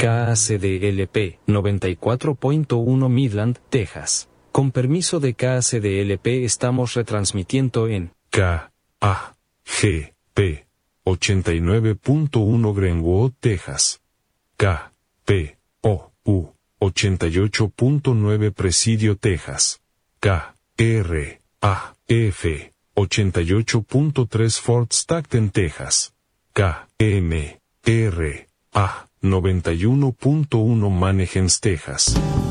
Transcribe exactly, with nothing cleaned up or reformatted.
K A C D L P noventa y cuatro punto uno Midland, Texas. Con permiso de K A C D L P estamos retransmitiendo en K A G P ochenta y nueve punto uno Greenwood, Texas. K P O U ochenta y ocho punto nueve Presidio, Texas. K R A F ochenta y ocho punto tres Fort Stockton, Texas. K M R A noventa y uno punto uno Mannheim, Texas.